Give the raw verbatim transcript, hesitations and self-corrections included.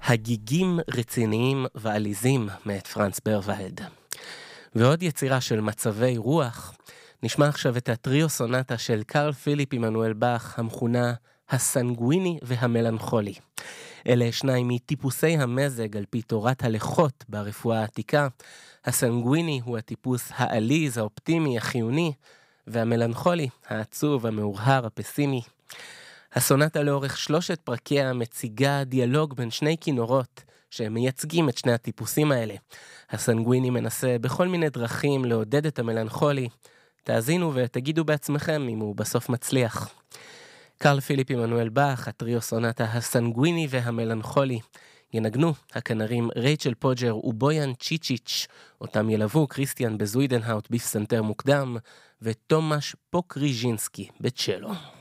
הגיגים רציניים ועליזים מאת פרנץ ברוולד. ועוד יצירה של מצבי רוח, נשמע עכשיו את הטריו סונטה של קרל פיליפ עמנואל באך, המכונה הסנגוויני והמלנכולי. אלה שניים מטיפוסי המזג על פי תורת הלכות ברפואה העתיקה. הסנגוויני הוא הטיפוס העליז, האופטימי, החיוני, והמלנכולי, העצוב, המאורהר, הפסימי. הסונטה לאורך שלושת פרקיה מציגה דיאלוג בין שני כינורות שמייצגים את שני הטיפוסים האלה. הסנגוויני מנסה בכל מיני דרכים לעודד את המלנכולי. תאזינו ותגידו בעצמכם אם הוא בסוף מצליח. קרל פיליפ עמנואל באך, הטריו סונטה הסנגוויני והמלנכולי. ינגנו הכנרים רייצ'ל פוג'ר ובויאן צ'יצ'יץ', אותם ילוו קריסטיאן בזוידנהאוט בפסנתר מוקדם, ותומש פוקריז'ינסקי בצ'לו.